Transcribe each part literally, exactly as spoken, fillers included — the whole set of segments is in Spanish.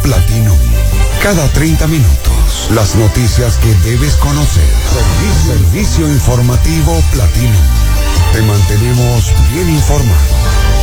Platinum. Cada treinta minutos, las noticias que debes conocer. Servicio, Servicio informativo Platinum. Te mantenemos bien informado.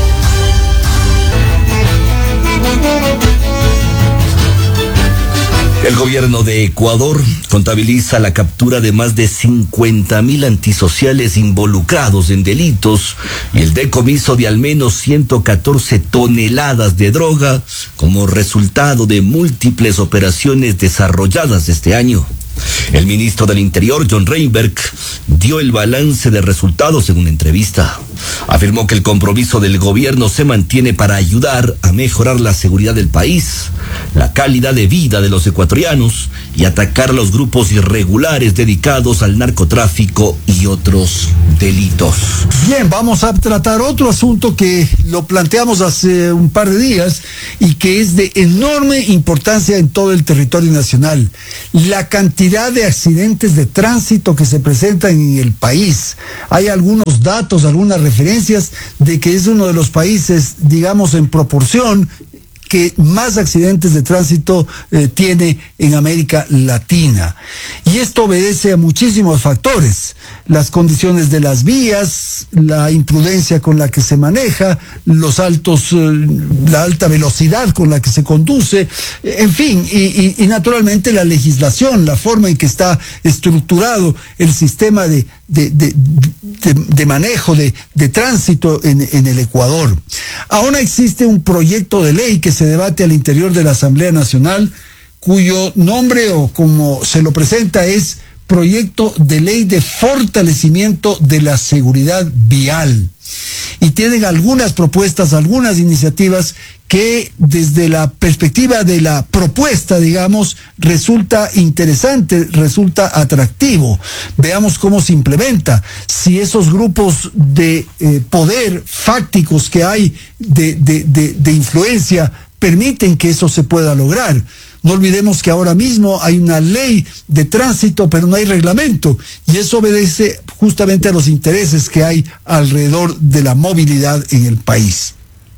El gobierno de Ecuador contabiliza la captura de más de cincuenta mil antisociales involucrados en delitos y el decomiso de al menos ciento catorce toneladas de droga como resultado de múltiples operaciones desarrolladas este año. El ministro del Interior, John Reinberg, dio el balance de resultados en una entrevista. Afirmó que el compromiso del gobierno se mantiene para ayudar a mejorar la seguridad del país, la calidad de vida de los ecuatorianos y atacar a los grupos irregulares dedicados al narcotráfico y otros delitos. Bien, vamos a tratar otro asunto que lo planteamos hace un par de días y que es de enorme importancia en todo el territorio nacional. La cantidad de accidentes de tránsito que se presentan en el país. Hay algunos datos, algunas referencias de que es uno de los países, digamos, en proporción que más accidentes de tránsito eh, tiene en América Latina. Y esto obedece a muchísimos factores: las condiciones de las vías, la imprudencia con la que se maneja, los altos, eh, la alta velocidad con la que se conduce, en fin, y, y, y naturalmente la legislación, la forma en que está estructurado el sistema de, de, de, de, de manejo de, de tránsito en, en el Ecuador. Ahora existe un proyecto de ley que se debate al interior de la Asamblea Nacional, cuyo nombre o como se lo presenta es Proyecto de Ley de Fortalecimiento de la Seguridad Vial. Y tienen algunas propuestas, algunas iniciativas que desde la perspectiva de la propuesta, digamos, resulta interesante, resulta atractivo. Veamos cómo se implementa. Si esos grupos de eh, poder fácticos que hay, de, de, de, de influencia, permiten que eso se pueda lograr. No olvidemos que ahora mismo hay una ley de tránsito, pero no hay reglamento, y eso obedece justamente a los intereses que hay alrededor de la movilidad en el país.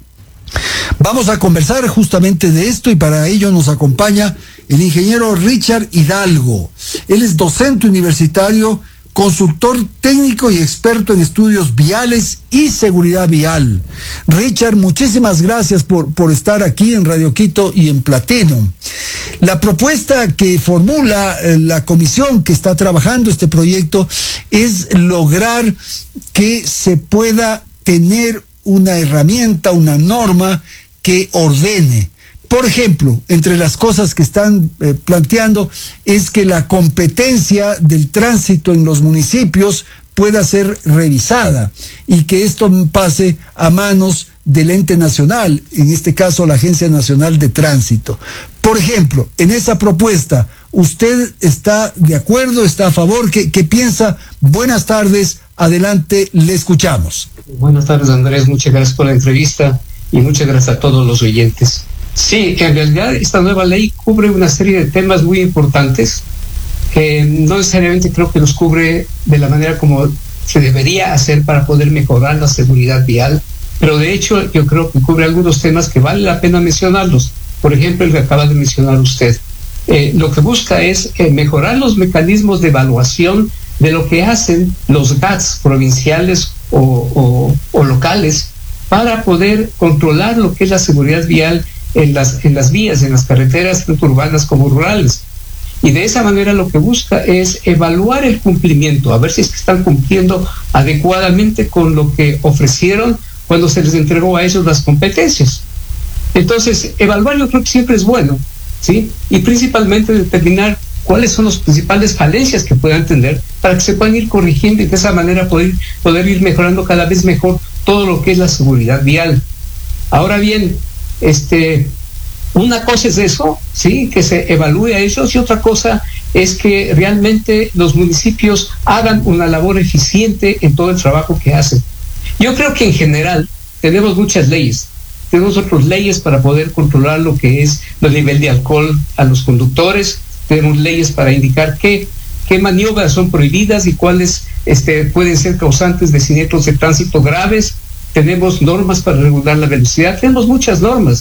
Vamos a conversar justamente de esto y para ello nos acompaña el ingeniero Richard Hidalgo. Él es docente universitario, consultor técnico y experto en estudios viales y seguridad vial. Richard, muchísimas gracias por, por estar aquí en Radio Quito y en Platinum. La propuesta que formula eh, la comisión que está trabajando este proyecto es lograr que se pueda tener una herramienta, una norma que ordene. Por ejemplo, entre las cosas que están eh, planteando es que la competencia del tránsito en los municipios pueda ser revisada y que esto pase a manos del ente nacional, en este caso la Agencia Nacional de Tránsito. Por ejemplo, en esa propuesta, ¿usted está de acuerdo, está a favor? ¿Qué, qué piensa? Buenas tardes, adelante, le escuchamos. Buenas tardes, Andrés, muchas gracias por la entrevista y muchas gracias a todos los oyentes. Sí, en realidad esta nueva ley cubre una serie de temas muy importantes que no necesariamente creo que los cubre de la manera como se debería hacer para poder mejorar la seguridad vial, pero de hecho yo creo que cubre algunos temas que vale la pena mencionarlos. Por ejemplo, el que acaba de mencionar usted. Eh, lo que busca es eh, mejorar los mecanismos de evaluación de lo que hacen los G A Ts provinciales o, o, o locales para poder controlar lo que es la seguridad vial en las, en las vías, en las carreteras, tanto urbanas como rurales. Y de esa manera lo que busca es evaluar el cumplimiento, a ver si es que están cumpliendo adecuadamente con lo que ofrecieron cuando se les entregó a ellos las competencias. Entonces, evaluar yo creo que siempre es bueno, ¿sí? Y principalmente determinar cuáles son las principales falencias que puedan tener para que se puedan ir corrigiendo y de esa manera poder, poder ir mejorando cada vez mejor todo lo que es la seguridad vial. Ahora bien, este, una cosa es eso, sí, que se evalúe a ellos, y otra cosa es que realmente los municipios hagan una labor eficiente en todo el trabajo que hacen. Yo creo que en general tenemos muchas leyes, tenemos otras leyes para poder controlar lo que es el nivel de alcohol a los conductores, tenemos leyes para indicar qué, qué maniobras son prohibidas y cuáles este, pueden ser causantes de siniestros de tránsito graves. Tenemos normas para regular la velocidad, tenemos muchas normas,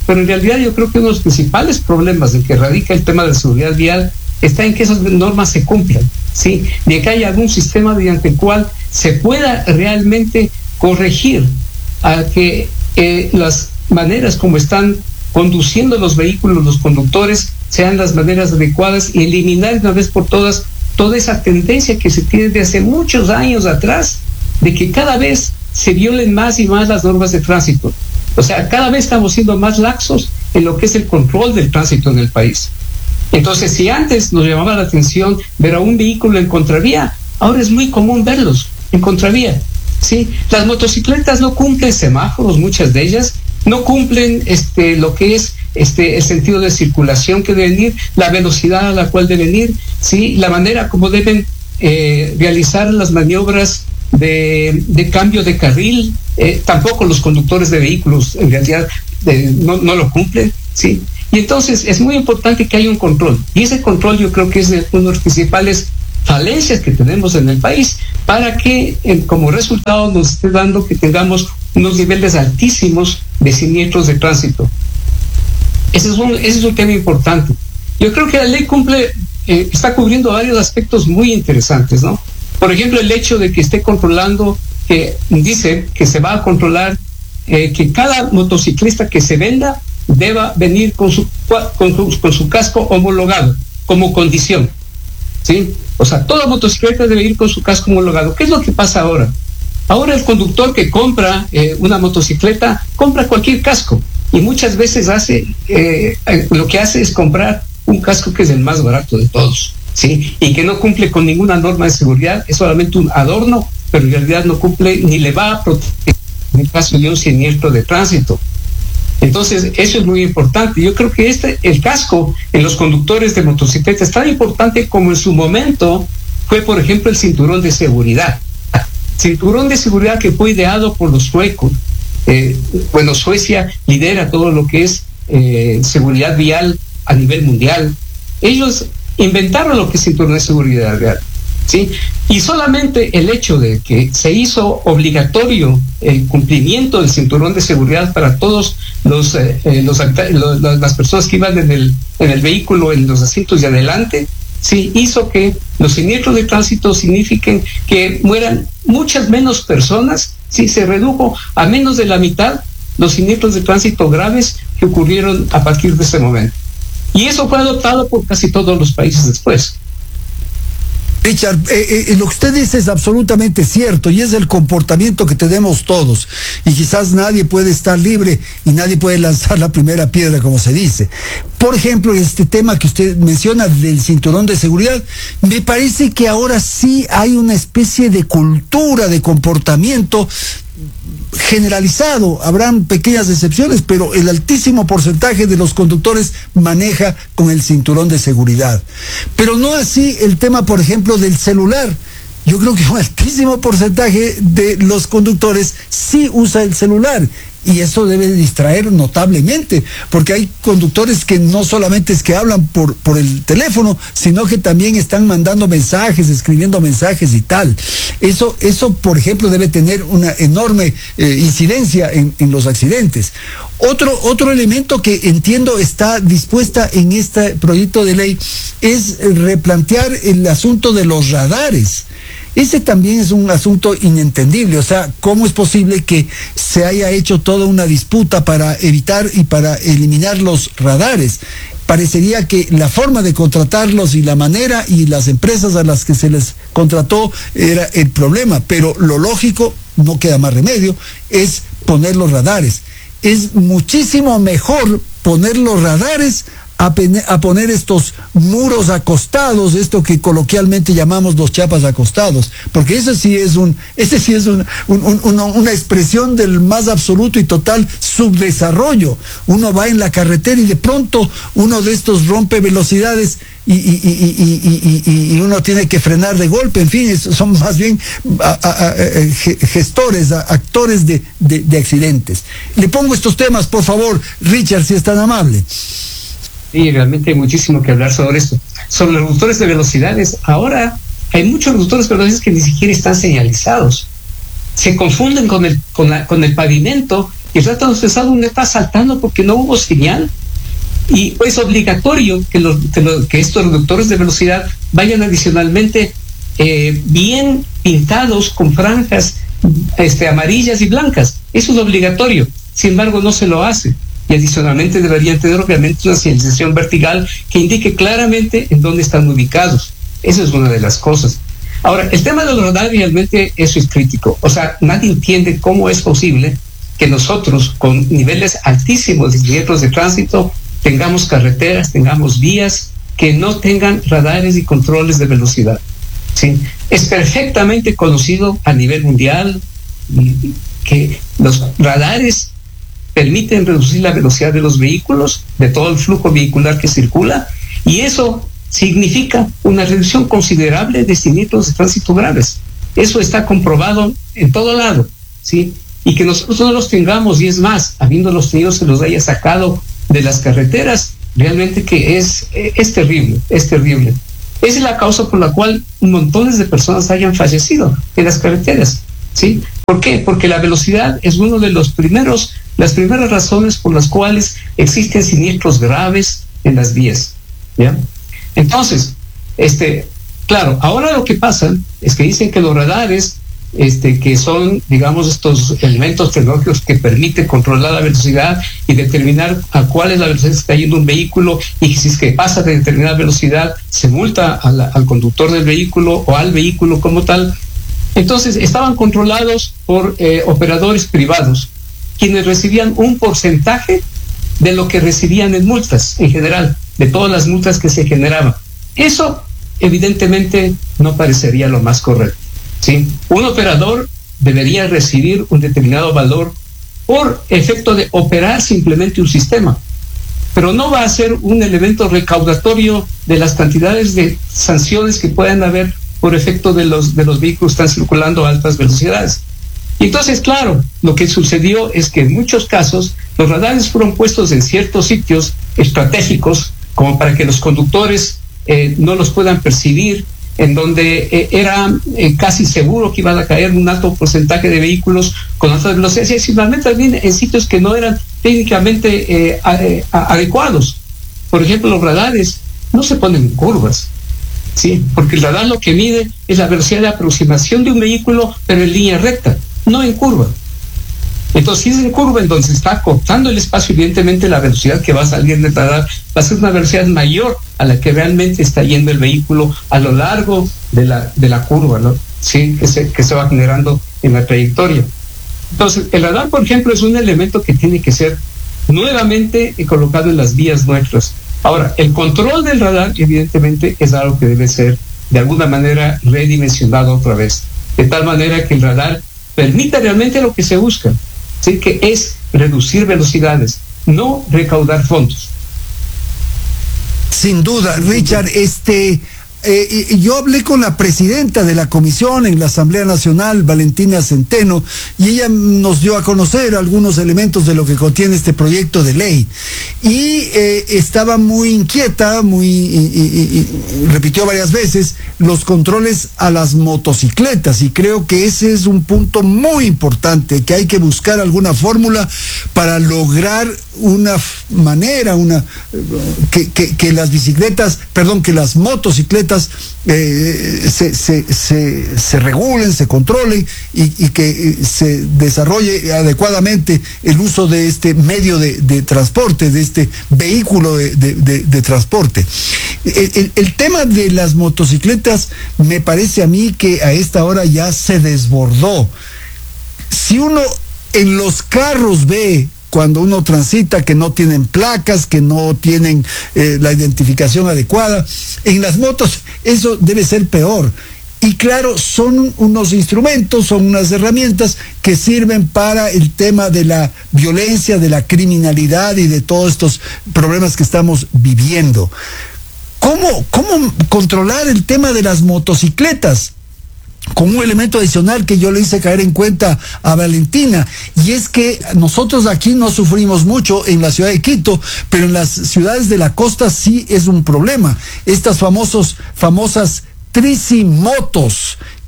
pero en realidad yo creo que uno de los principales problemas de que radica el tema de seguridad vial está en que esas normas se cumplan, ¿sí? De que haya algún sistema mediante el cual se pueda realmente corregir a que eh, las maneras como están conduciendo los vehículos, los conductores, sean las maneras adecuadas y eliminar de una vez por todas toda esa tendencia que se tiene desde hace muchos años atrás de que cada vez se violen más y más las normas de tránsito. O sea, cada vez estamos siendo más laxos en lo que es el control del tránsito en el país. Entonces, si antes nos llamaba la atención ver a un vehículo en contravía, ahora es muy común verlos en contravía, ¿sí? Las motocicletas no cumplen semáforos, muchas de ellas, no cumplen este, lo que es este, el sentido de circulación que deben ir, la velocidad a la cual deben ir, ¿sí? La manera como deben eh, realizar las maniobras de, de cambio de carril, eh, tampoco los conductores de vehículos en realidad eh, no, no lo cumplen, ¿sí? Y entonces es muy importante que haya un control, y ese control yo creo que es uno de los principales falencias que tenemos en el país para que eh, como resultado nos esté dando que tengamos unos niveles altísimos de siniestros de tránsito. Ese es un, ese es un tema importante. Yo creo que la ley cumple, eh, está cubriendo varios aspectos muy interesantes, ¿no? Por ejemplo, el hecho de que esté controlando, que dice que se va a controlar eh, que cada motociclista que se venda deba venir con su, con, su, con su casco homologado como condición, ¿sí? O sea, toda motocicleta debe ir con su casco homologado. ¿Qué es lo que pasa ahora? Ahora el conductor que compra eh, una motocicleta compra cualquier casco y muchas veces hace eh, lo que hace es comprar un casco que es el más barato de todos, ¿sí? Y que no cumple con ninguna norma de seguridad, es solamente un adorno, pero en realidad no cumple ni le va a proteger en el caso de un siniestro de tránsito. Entonces, eso es muy importante. Yo creo que este, el casco en los conductores de motocicletas es tan importante como en su momento fue, por ejemplo, el cinturón de seguridad. Cinturón de seguridad que fue ideado por los suecos. Eh, bueno, Suecia lidera todo lo que es eh, seguridad vial a nivel mundial. Ellos inventaron lo que es cinturón de seguridad vial, ¿sí? Y solamente el hecho de que se hizo obligatorio el cumplimiento del cinturón de seguridad para todos los, eh, los, los las personas que iban en el, en el vehículo, en los asientos de adelante, sí, hizo que los siniestros de tránsito signifiquen que mueran muchas menos personas, sí, se redujo a menos de la mitad los siniestros de tránsito graves que ocurrieron a partir de ese momento. Y eso fue adoptado por casi todos los países después. Richard, eh, eh, lo que usted dice es absolutamente cierto y es el comportamiento que tenemos todos y quizás nadie puede estar libre y nadie puede lanzar la primera piedra, como se dice. Por ejemplo, este tema que usted menciona del cinturón de seguridad, me parece que ahora sí hay una especie de cultura de comportamiento generalizado. Habrán pequeñas excepciones, pero el altísimo porcentaje de los conductores maneja con el cinturón de seguridad. Pero no así el tema, por ejemplo, del celular. Yo creo que un altísimo porcentaje de los conductores sí usa el celular. Y eso debe distraer notablemente, porque hay conductores que no solamente es que hablan por, por el teléfono, sino que también están mandando mensajes, escribiendo mensajes y tal. Eso, eso por ejemplo, debe tener una enorme eh, incidencia en, en los accidentes. Otro, otro elemento que entiendo está dispuesta en este proyecto de ley es replantear el asunto de los radares. Ese también es un asunto inentendible, o sea, ¿cómo es posible que se haya hecho toda una disputa para evitar y para eliminar los radares? Parecería que la forma de contratarlos y la manera y las empresas a las que se les contrató era el problema, pero lo lógico, no queda más remedio, es poner los radares. Es muchísimo mejor poner los radares A, pene, a poner estos muros acostados, esto que coloquialmente llamamos los chapas acostados, porque ese sí es un, ese sí es un, un, un, una, una expresión del más absoluto y total subdesarrollo. Uno va en la carretera y de pronto uno de estos rompe velocidades y, y, y, y, y, y uno tiene que frenar de golpe. En fin, son más bien a, a, a, gestores, a, actores de, de, de accidentes. Le pongo estos temas, por favor, Richard, si es tan amable. Sí, realmente hay muchísimo que hablar sobre esto. Sobre los reductores de velocidades, ahora hay muchos reductores de velocidades que ni siquiera están señalizados. Se confunden con el, con la, con el pavimento el plátano estresado no está saltando porque no hubo señal. Y es obligatorio que, los, que, los, que estos reductores de velocidad vayan adicionalmente eh, bien pintados con franjas este, amarillas y blancas. Eso es obligatorio. Sin embargo, no se lo hace. Y adicionalmente deberían tener obviamente una señalización vertical que indique claramente en dónde están ubicados. Esa es una de las cosas. Ahora, el tema de los radares realmente eso es crítico. O sea, nadie entiende cómo es posible que nosotros con niveles altísimos de siniestros de tránsito tengamos carreteras, tengamos vías que no tengan radares y controles de velocidad. ¿Sí? Es perfectamente conocido a nivel mundial que los radares permiten reducir la velocidad de los vehículos, de todo el flujo vehicular que circula, y eso significa una reducción considerable de siniestros de tránsito graves. Eso está comprobado en todo lado, ¿sí? Y que nosotros no los tengamos, y es más, habiéndolos tenido, se los haya sacado de las carreteras, realmente que es, es terrible, es terrible. Esa es la causa por la cual montones de personas hayan fallecido en las carreteras, ¿sí? ¿Por qué? Porque la velocidad es uno de los primeros, las primeras razones por las cuales existen siniestros graves en las vías, ¿ya? Entonces, este, claro, ahora lo que pasa es que dicen que los radares Este, que son, digamos, estos elementos tecnológicos que permiten controlar la velocidad y determinar a cuál es la velocidad que está yendo un vehículo, y que si es que pasa de determinada velocidad se multa a la, al conductor del vehículo o al vehículo como tal. Entonces estaban controlados por eh, operadores privados, quienes recibían un porcentaje de lo que recibían en multas en general, de todas las multas que se generaban. Eso evidentemente no parecería lo más correcto. ¿Sí? Un operador debería recibir un determinado valor por efecto de operar simplemente un sistema, pero no va a ser un elemento recaudatorio de las cantidades de sanciones que puedan haber por efecto de los, de los vehículos que están circulando a altas velocidades. Y entonces, claro, lo que sucedió es que en muchos casos los radares fueron puestos en ciertos sitios estratégicos como para que los conductores eh, no los puedan percibir, en donde eh, era eh, casi seguro que iban a caer un alto porcentaje de vehículos con altas velocidades, y finalmente también en sitios que no eran técnicamente eh, a, eh, a, adecuados. Por ejemplo, los radares no se ponen en curvas, ¿sí? Porque el radar lo que mide es la velocidad de aproximación de un vehículo, pero en línea recta, no en curva. Entonces, si es en curva, entonces está cortando el espacio, evidentemente la velocidad que va a salir del radar va a ser una velocidad mayor a la que realmente está yendo el vehículo a lo largo de la, de la curva, ¿no? Sí, que se, que se va generando en la trayectoria. Entonces, el radar, por ejemplo, es un elemento que tiene que ser nuevamente colocado en las vías nuestras. Ahora, el control del radar, evidentemente, es algo que debe ser de alguna manera redimensionado otra vez, de tal manera que el radar permita realmente lo que se busca, ¿sí? Que es reducir velocidades, no recaudar fondos. Sin duda, Richard, este, eh, yo hablé con la presidenta de la comisión en la Asamblea Nacional, Valentina Centeno, y ella nos dio a conocer algunos elementos de lo que contiene este proyecto de ley. Y eh, estaba muy inquieta, muy y, y, y repitió varias veces los controles a las motocicletas, y creo que ese es un punto muy importante, que hay que buscar alguna fórmula para lograr una manera, una que, que, que las bicicletas, perdón, que las motocicletas eh, se, se, se, se regulen, se controlen, y, y que se desarrolle adecuadamente el uso de este medio de, de transporte, de este vehículo de, de, de, de transporte. El, el, el tema de las motocicletas me parece a mí que a esta hora ya se desbordó. Si uno en los carros ve, cuando uno transita, que no tienen placas, que no tienen eh, la identificación adecuada, en las motos eso debe ser peor. Y claro, son unos instrumentos, son unas herramientas que sirven para el tema de la violencia, de la criminalidad y de todos estos problemas que estamos viviendo. ¿Cómo, cómo controlar el tema de las motocicletas? Con un elemento adicional que yo le hice caer en cuenta a Valentina, y es que nosotros aquí no sufrimos mucho en la ciudad de Quito, pero en las ciudades de la costa sí es un problema. Estas famosos, famosas tricimotos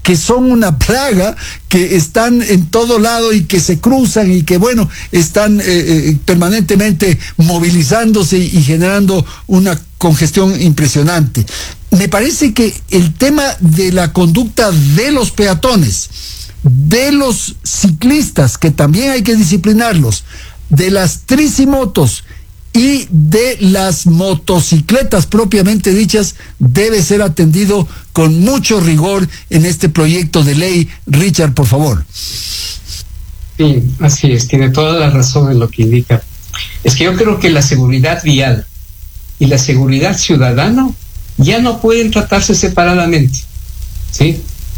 que son una plaga, que están en todo lado y que se cruzan y que, bueno, están eh, eh, permanentemente movilizándose y generando una congestión impresionante. Me parece que el tema de la conducta de los peatones, de los ciclistas, que también hay que disciplinarlos, de las tricimotos y de las motocicletas propiamente dichas, debe ser atendido con mucho rigor en este proyecto de ley. Richard, por favor. Sí, así es, tiene toda la razón en lo que indica. Es que yo creo que la seguridad vial y la seguridad ciudadana ya no pueden tratarse separadamente, ¿sí?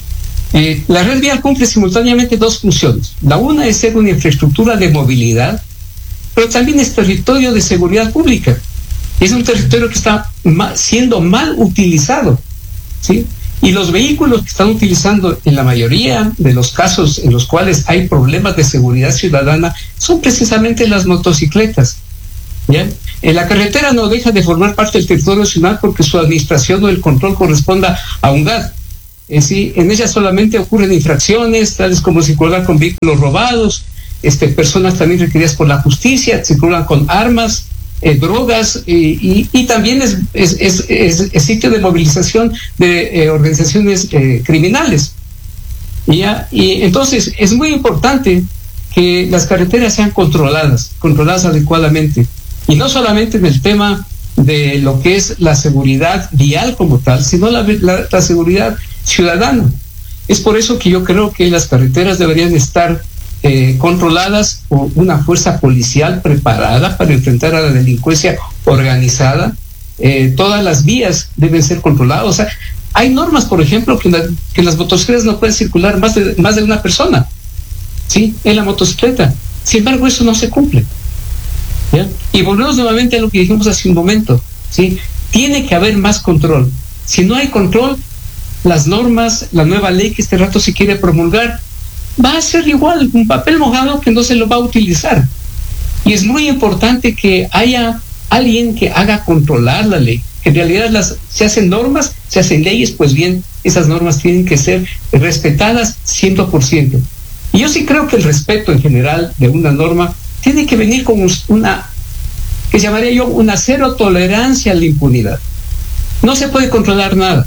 Eh, la red vial cumple simultáneamente dos funciones. La una es ser una infraestructura de movilidad, pero también es territorio de seguridad pública. Es un territorio que está ma- siendo mal utilizado, ¿sí? Y los vehículos que están utilizando en la mayoría de los casos en los cuales hay problemas de seguridad ciudadana son precisamente las motocicletas. ¿Ya? En la carretera no deja de formar parte del territorio nacional porque su administración o el control corresponda a un G A D. Es decir, en ella solamente ocurren infracciones, tales como circular con vehículos robados, este, personas también requeridas por la justicia, circulan con armas, eh, drogas, eh, y, y también es, es, es, es, es sitio de movilización de eh, organizaciones eh, criminales. Y, ya, y entonces es muy importante que las carreteras sean controladas, controladas adecuadamente. Y no solamente en el tema de lo que es la seguridad vial como tal, sino la, la, la seguridad ciudadana. Es por eso que yo creo que las carreteras deberían estar eh, controladas por una fuerza policial preparada para enfrentar a la delincuencia organizada. Eh, todas las vías deben ser controladas. O sea, hay normas, por ejemplo, que, la, que las motocicletas no pueden circular más de, más de una persona, ¿sí? En la motocicleta. Sin embargo, eso no se cumple. ¿Ya? Y volvemos nuevamente a lo que dijimos hace un momento, ¿sí? Tiene que haber más control. Si no hay control, las normas, la nueva ley que este rato se quiere promulgar, va a ser igual, un papel mojado que no se lo va a utilizar. Y es muy importante que haya alguien que haga controlar la ley. En realidad las, se hacen normas, se hacen leyes, pues bien, esas normas tienen que ser respetadas cien por ciento. Y yo sí creo que el respeto en general de una norma tiene que venir con una, que llamaría yo, una cero tolerancia a la impunidad. No se puede controlar nada.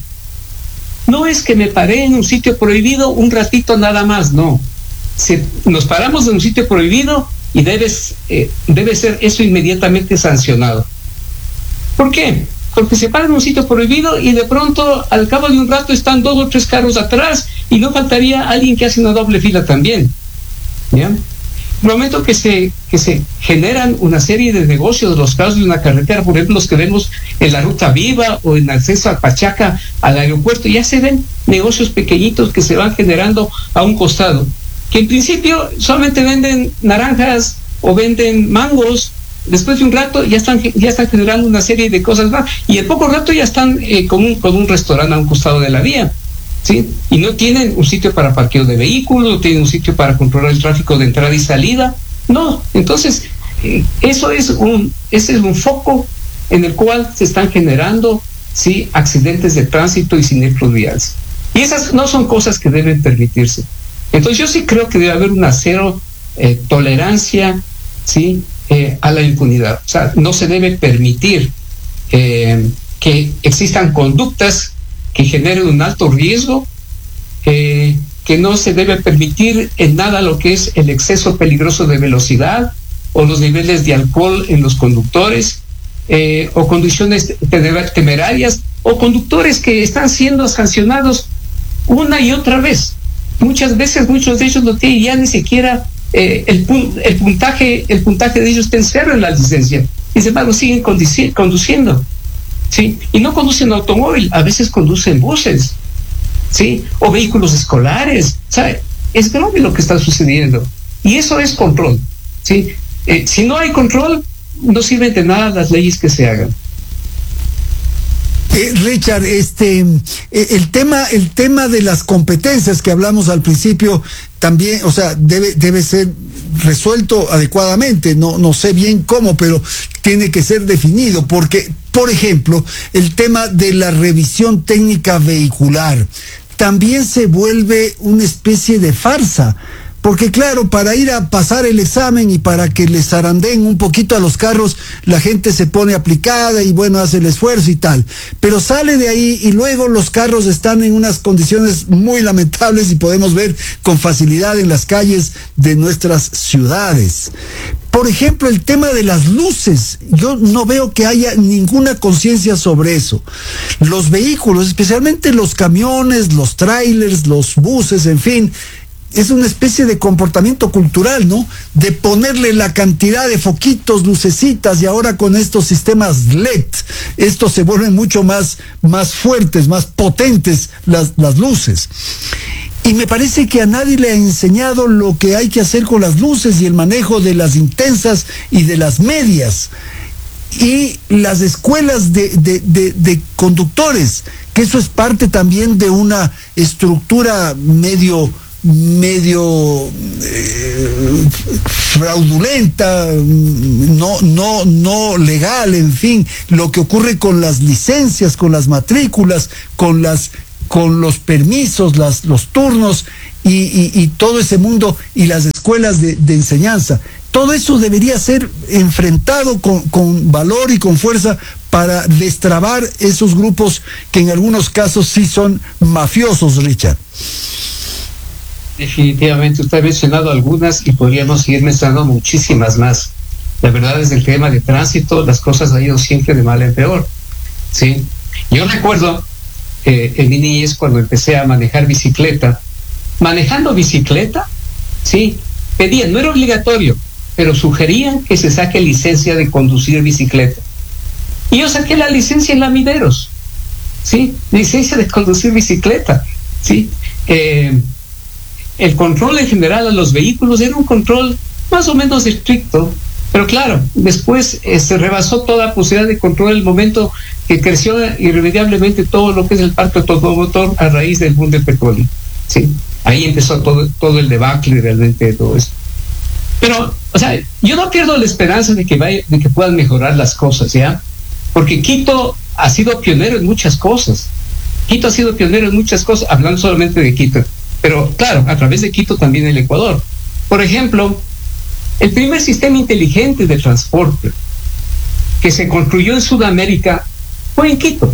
No es que me paré en un sitio prohibido un ratito nada más, no. Se, nos paramos en un sitio prohibido y debes, eh, debe ser eso inmediatamente sancionado. ¿Por qué? Porque se paran en un sitio prohibido y de pronto al cabo de un rato están dos o tres carros atrás y no faltaría alguien que hace una doble fila también. ¿Ya? En el momento que se, que se generan una serie de negocios de los casos de una carretera, por ejemplo, los que vemos en la Ruta Viva o en acceso a Pachaca, al aeropuerto, ya se ven negocios pequeñitos que se van generando a un costado, que en principio solamente venden naranjas o venden mangos. Después de un rato ya están ya están generando una serie de cosas más y en poco rato ya están eh, con, un, con un restaurante a un costado de la vía, ¿sí? Y no tienen un sitio para parqueo de vehículos, no tienen un sitio para controlar el tráfico de entrada y salida. No, entonces eh, eso es un ese es un foco en el cual se están generando, sí, accidentes de tránsito y siniestros viales. Y esas no son cosas que deben permitirse. Entonces yo sí creo que debe haber una cero eh, tolerancia, sí, eh, a la impunidad. O sea, no se debe permitir eh, que existan conductas que generen un alto riesgo, eh, que no se debe permitir en nada lo que es el exceso peligroso de velocidad o los niveles de alcohol en los conductores, eh, o condiciones temerarias o conductores que están siendo sancionados una y otra vez. Muchas veces muchos de ellos no tienen ya ni siquiera eh, el, el puntaje el puntaje de ellos está en cero en la licencia y sin embargo siguen conduci- conduciendo, ¿sí? Y no conducen automóvil, a veces conducen buses, ¿sí? O vehículos escolares. O sea, es grave lo que está sucediendo y eso es control, ¿sí? Eh, si no hay control, no sirven de nada las leyes que se hagan. Eh, Richard, este, eh, el tema, el tema de las competencias que hablamos al principio también, o sea, debe, debe ser resuelto adecuadamente. No, no sé bien cómo, pero tiene que ser definido, porque, por ejemplo, el tema de la revisión técnica vehicular. también se vuelve una especie de farsa. Porque claro, para ir a pasar el examen y para que les zarandeen un poquito a los carros, la gente se pone aplicada y bueno, hace el esfuerzo y tal. Pero sale de ahí y luego los carros están en unas condiciones muy lamentables y podemos ver con facilidad en las calles de nuestras ciudades. Por ejemplo, el tema de las luces, yo no veo que haya ninguna conciencia sobre eso. Los vehículos, especialmente los camiones, los trailers, los buses, en fin, es una especie de comportamiento cultural, ¿no? De ponerle la cantidad de foquitos, lucecitas, y ahora con estos sistemas L E D, estos se vuelven mucho más, más fuertes, más potentes las, las luces. Y me parece que a nadie le ha enseñado lo que hay que hacer con las luces y el manejo de las intensas y de las medias. Y las escuelas de, de, de, de conductores, que eso es parte también de una estructura medio... medio eh, fraudulenta, no, no, no legal, en fin, lo que ocurre con las licencias, con las matrículas, con las, con los permisos, las, los turnos y, y, y todo ese mundo y las escuelas de, de enseñanza. Todo eso debería ser enfrentado con, con valor y con fuerza para destrabar esos grupos que en algunos casos sí son mafiosos, Richard. Definitivamente, usted ha mencionado algunas y podríamos seguir mencionando muchísimas más. La verdad es que el tema de tránsito, las cosas han ido siempre de mal en peor. ¿Sí? Yo recuerdo eh, en mi niñez cuando empecé a manejar bicicleta. Manejando bicicleta, sí, pedían, no era obligatorio, pero sugerían que se saque licencia de conducir bicicleta. Y yo saqué la licencia en Lamideros, ¿sí? Licencia de conducir bicicleta, ¿sí? Eh, El control en general a los vehículos era un control más o menos estricto, pero claro, después eh, se rebasó toda posibilidad de control en el momento que creció irremediablemente todo lo que es el parque automotor a raíz del boom del petróleo. Sí, ahí empezó todo, todo el debacle realmente de todo esto. Pero, o sea, yo no pierdo la esperanza de que, vaya, de que puedan mejorar las cosas, ¿ya? Porque Quito ha sido pionero en muchas cosas. Quito ha sido pionero en muchas cosas, hablando solamente de Quito. Pero claro, a través de Quito también el Ecuador. Por ejemplo, el primer sistema inteligente de transporte que se construyó en Sudamérica fue en Quito.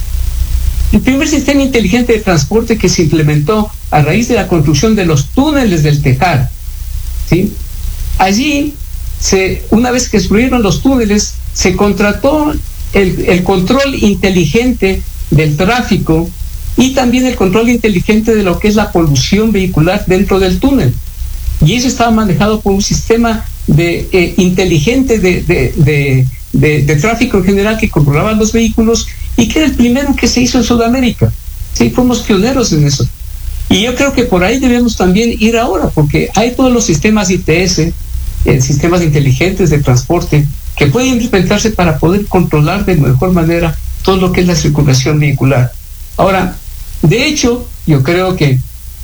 El primer sistema inteligente de transporte que se implementó a raíz de la construcción de los túneles del Tejar, ¿sí? Allí, se, una vez que construyeron los túneles, se contrató el, el control inteligente del tráfico y también el control inteligente de lo que es la polución vehicular dentro del túnel. Y eso estaba manejado por un sistema de, eh, inteligente de, de, de, de, de tráfico en general que controlaba los vehículos y que era el primero que se hizo en Sudamérica. Sí, fuimos pioneros en eso. Y yo creo que por ahí debemos también ir ahora, porque hay todos los sistemas I T S, eh, sistemas inteligentes de transporte, que pueden implementarse para poder controlar de mejor manera todo lo que es la circulación vehicular. Ahora, de hecho, yo creo que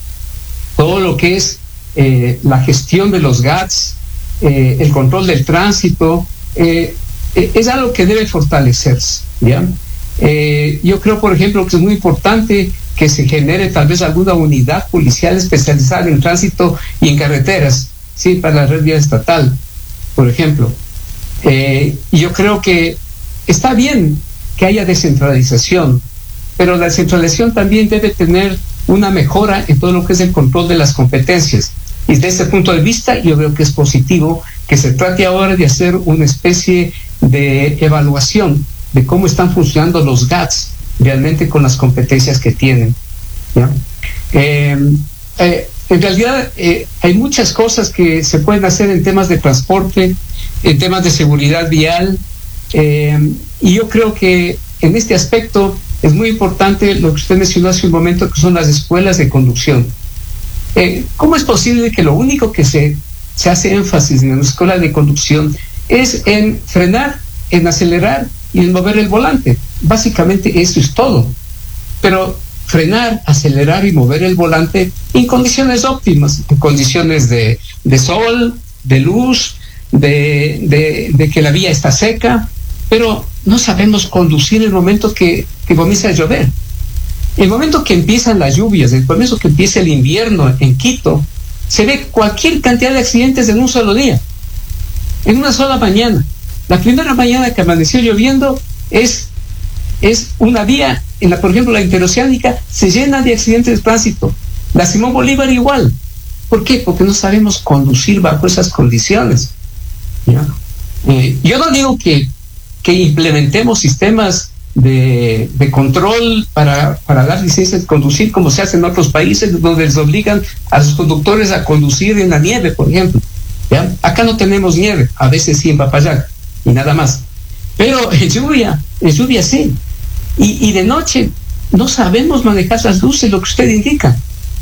todo lo que es eh, la gestión de los G A T S, eh, el control del tránsito, eh, eh, es algo que debe fortalecerse, ¿ya? Eh, yo creo, por ejemplo, que es muy importante que se genere tal vez alguna unidad policial especializada en tránsito y en carreteras, sí, para la red vial estatal, por ejemplo. Eh, yo creo que está bien que haya descentralización, pero la descentralización también debe tener una mejora en todo lo que es el control de las competencias. Y desde ese punto de vista yo veo que es positivo que se trate ahora de hacer una especie de evaluación de cómo están funcionando los G A T S realmente con las competencias que tienen, ¿ya? Eh, eh, en realidad eh, hay muchas cosas que se pueden hacer en temas de transporte, en temas de seguridad vial, eh, y yo creo que en este aspecto es muy importante lo que usted mencionó hace un momento, que son las escuelas de conducción. Eh, ¿Cómo es posible que lo único que se, se hace énfasis en la escuela de conducción es en frenar, en acelerar y en mover el volante? Básicamente eso es todo. Pero frenar, acelerar y mover el volante en condiciones óptimas, en condiciones de, de sol, de luz, de, de, de que la vía está seca, pero no sabemos conducir en el momento que, que comienza a llover. El momento que empiezan las lluvias, el momento que empieza el invierno en Quito, se ve cualquier cantidad de accidentes en un solo día, en una sola mañana. La primera mañana que amaneció lloviendo es, es una vía, en la, por ejemplo, la interoceánica, se llena de accidentes de tránsito. La Simón Bolívar igual. ¿Por qué? Porque no sabemos conducir bajo esas condiciones. ¿Ya? Eh, yo no digo que, que implementemos sistemas de, de control para, para dar licencias de conducir como se hace en otros países donde les obligan a los conductores a conducir en la nieve, por ejemplo. ¿Ya? Acá no tenemos nieve, a veces sí en Papayacta y nada más. Pero en lluvia, en lluvia sí. Y, y de noche no sabemos manejar las luces, lo que usted indica.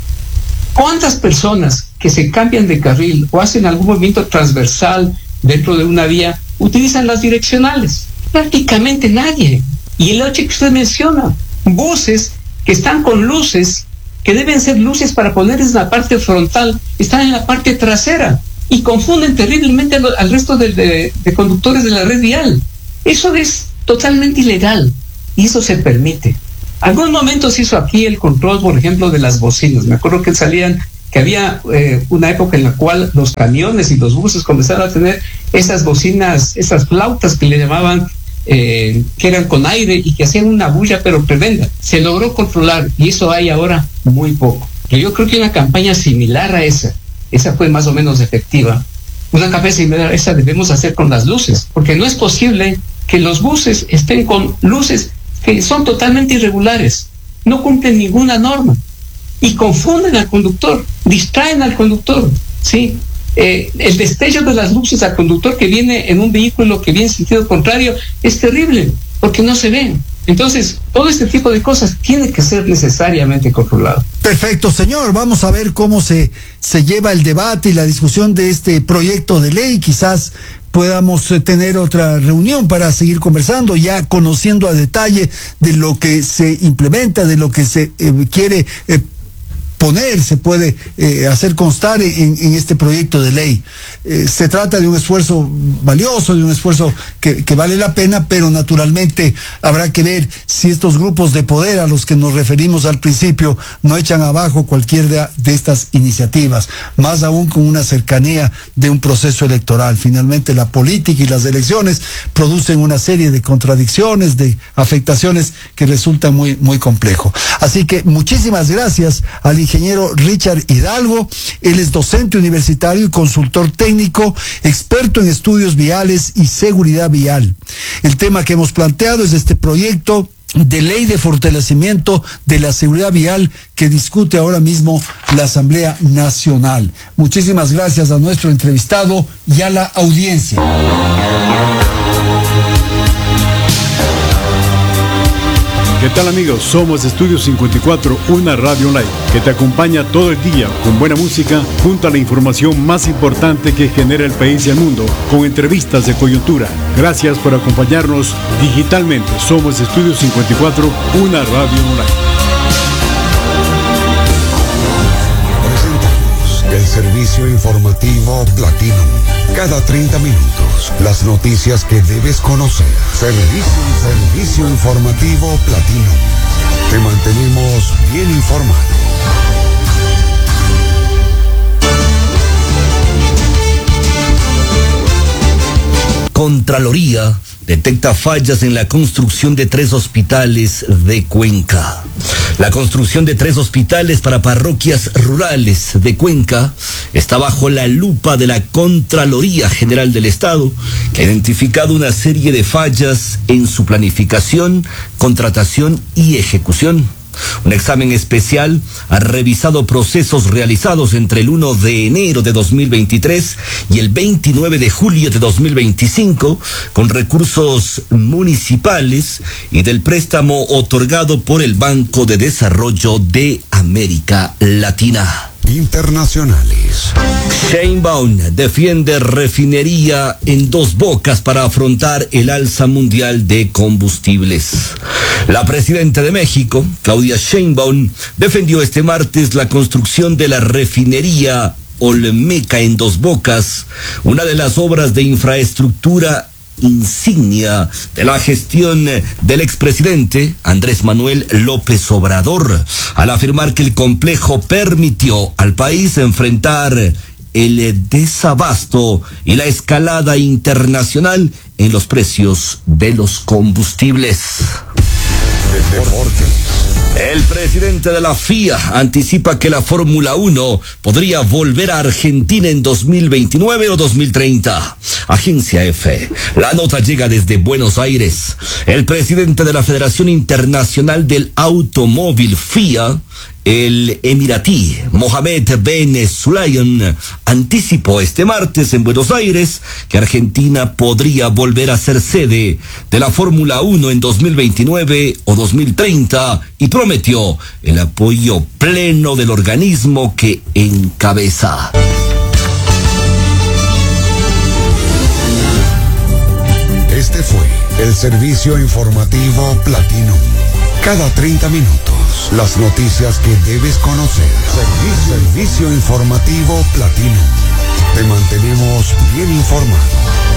¿Cuántas personas que se cambian de carril o hacen algún movimiento transversal dentro de una vía utilizan las direccionales? Prácticamente nadie. Y el hecho que usted menciona, buses que están con luces, que deben ser luces para ponerles en la parte frontal, están en la parte trasera y confunden terriblemente al, al resto de, de, de conductores de la red vial. Eso es totalmente ilegal y eso se permite. Algún momento se hizo aquí el control, por ejemplo, de las bocinas. Me acuerdo que salían, que había eh, una época en la cual los camiones y los buses comenzaron a tener esas bocinas, esas flautas que le llamaban, eh, que eran con aire y que hacían una bulla pero tremenda. Se logró controlar y eso hay ahora muy poco. Pero yo creo que una campaña similar a esa, esa fue más o menos efectiva. Una campaña similar a esa debemos hacer con las luces, porque no es posible que los buses estén con luces que son totalmente irregulares, no cumplen ninguna norma y confunden al conductor, distraen al conductor, ¿sí? Eh, el destello de las luces al conductor que viene en un vehículo que viene en sentido contrario es terrible, porque no se ven. Entonces, todo este tipo de cosas tiene que ser necesariamente controlado. Perfecto, señor. Vamos a ver cómo se, se lleva el debate y la discusión de este proyecto de ley. Quizás podamos eh, tener otra reunión para seguir conversando, ya conociendo a detalle de lo que se implementa, de lo que se eh, quiere eh, poner, se puede eh, hacer constar en, en este proyecto de ley. Eh, se trata de un esfuerzo valioso, de un esfuerzo que, que vale la pena, pero naturalmente habrá que ver si estos grupos de poder a los que nos referimos al principio no echan abajo cualquier de, de estas iniciativas, más aún con una cercanía de un proceso electoral. Finalmente la política y las elecciones producen una serie de contradicciones, de afectaciones que resultan muy, muy complejo. Así que muchísimas gracias al ingeniero Richard Hidalgo. Él es docente universitario y consultor técnico, experto en estudios viales y seguridad vial. El tema que hemos planteado es este proyecto de ley de fortalecimiento de la seguridad vial que discute ahora mismo la Asamblea Nacional. Muchísimas gracias a nuestro entrevistado y a la audiencia. ¿Qué tal, amigos? Somos Estudio cincuenta y cuatro, una radio online que te acompaña todo el día con buena música junto a la información más importante que genera el país y el mundo, con entrevistas de coyuntura. Gracias por acompañarnos digitalmente. Somos Estudio cincuenta y cuatro, una radio online. Presentamos el servicio informativo Platinum. Cada treinta minutos, las noticias que debes conocer. Servicio, servicio informativo Platinum. Te mantenemos bien informado. Contraloría detecta fallas en la construcción de tres hospitales de Cuenca. La construcción de tres hospitales para parroquias rurales de Cuenca está bajo la lupa de la Contraloría General del Estado, que ha identificado una serie de fallas en su planificación, contratación y ejecución. Un examen especial ha revisado procesos realizados entre el primero de enero de dos mil veintitrés y el veintinueve de julio de dos mil veinticinco con recursos municipales y del préstamo otorgado por el Banco de Desarrollo de América Latina. Internacionales. Sheinbaum defiende refinería en Dos Bocas para afrontar el alza mundial de combustibles. La presidenta de México, Claudia Sheinbaum, defendió este martes la construcción de la refinería Olmeca en Dos Bocas, una de las obras de infraestructura insignia de la gestión del expresidente Andrés Manuel López Obrador, al afirmar que el complejo permitió al país enfrentar el desabasto y la escalada internacional en los precios de los combustibles. El presidente de la F I A anticipa que la Fórmula uno podría volver a Argentina en dos mil veintinueve o dos mil treinta. Agencia F. La nota llega desde Buenos Aires. El presidente de la Federación Internacional del Automóvil F I A, el emiratí Mohammed Ben Sulayem, anticipó este martes en Buenos Aires que Argentina podría volver a ser sede de la Fórmula uno en dos mil veintinueve o dos mil treinta y prometió el apoyo pleno del organismo que encabeza. Este fue el servicio informativo Platino. Cada treinta minutos, las noticias que debes conocer. Servicio, servicio informativo Platino. Te mantenemos bien informado.